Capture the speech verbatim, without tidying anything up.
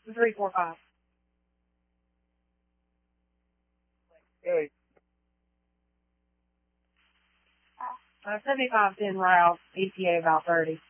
three four five. Okay. Uh, seventy-five ten route, E T A about thirty.